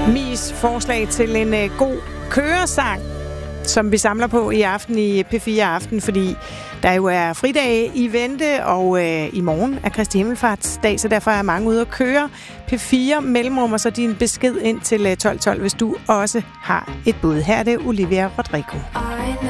Mies forslag til en god køresang, som vi samler på i aften i P4 Aften, fordi der jo er fridage i vente, og i morgen er Kristi Himmelfartsdag, så derfor er mange ude at køre. P4 mellemrum, og så din besked ind til 1212, hvis du også har et bud. Her er det Olivia Rodrigo.